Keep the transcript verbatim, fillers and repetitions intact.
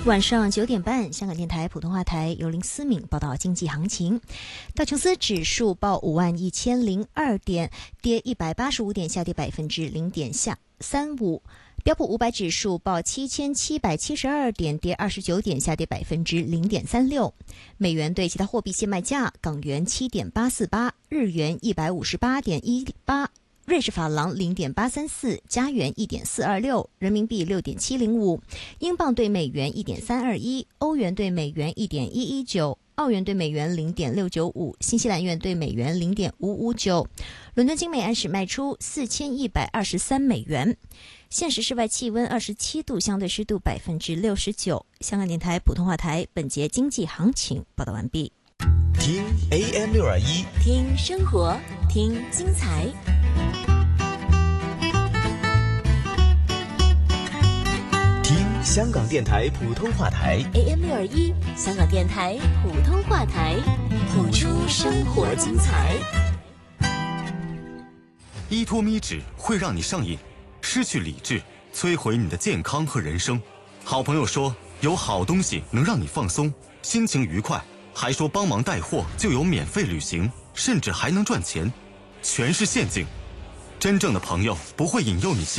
晚上九点半，香港电台普通话台由林思敏报道经济行情。道琼斯指数报五万一千零二点，跌一百八十五点，下跌百分之零点下三五。标普五百指数报七千七百七十二点，跌二十九点，下跌百分之零点三六。美元对其他货币现卖价：港元七点八四八，日元一百五十八点一八。瑞士法郎 零点八三四， 加元 一点四二六， 人民币 六点七零五， 英镑对美元 一点三二一， 欧元对美元 一点一一九， 澳元对美元 零点六九五， 新西兰元对美元 零点五五九。 伦敦金每安士卖出四千一百二十三美元。现时室外气温二十七度，相对湿度百分之六十九。香港电台普通话台本节经济行情报道完毕。 听 A M 六二一， 听生活，听精彩。 听香港电台普通话台 A M 六二一，香港电台普通话台，谱出生活精彩。 依托咪纸会让你上瘾，失去理智，摧毁你的健康和人生。好朋友说有好东西能让你放松，心情愉快，还说帮忙带货就有免费旅行，甚至还能赚钱，全是陷阱。真正的朋友不会引诱你